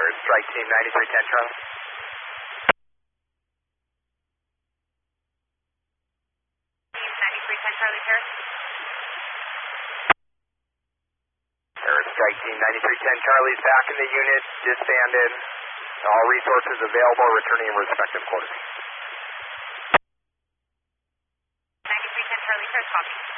Paris, strike team 9310 Charlie. Team 9310 Charlie, Paris. Paris, strike team 9310 Charlie's back in the unit, disbanded. All resources available, returning in respective quarters. 9310 Charlie, Paris, copy.